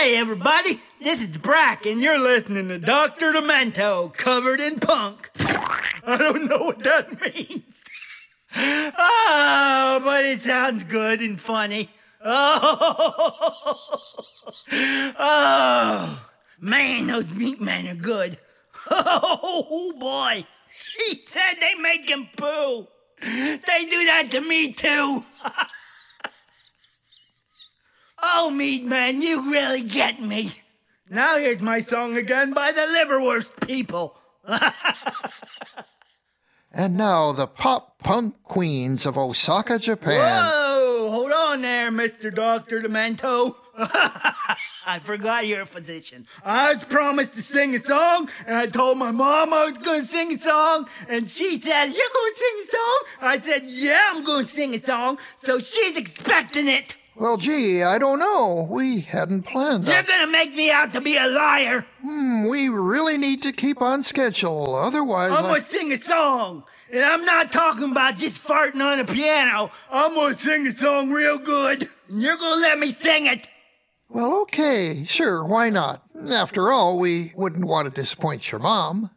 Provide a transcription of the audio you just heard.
Hey, everybody, this is Brack, and you're listening to Dr. Demento, covered in punk. I don't know what that means. Oh, but it sounds good and funny. Oh, man, those meat men are good. Oh, boy. He said they make him poo. They do that to me, too. Oh, meat man, you really get me. Now here's my song again by the Liverwurst people. And now the pop-punk queens of Osaka, Japan. Whoa, hold on there, Mr. Dr. Demento. I forgot you're a physician. I was promised to sing a song, and I told my mom I was going to sing a song, and she said, you're going to sing a song? I said, yeah, I'm going to sing a song, so she's expecting it. Well, gee, I don't know. We hadn't planned You're that. going to make me out to be a liar. We really need to keep on schedule. Otherwise, I'm going to sing a song. And I'm not talking about just farting on a piano. I'm going to sing a song real good. And you're going to let me sing it. Well, okay, sure, why not? After all, we wouldn't want to disappoint your mom.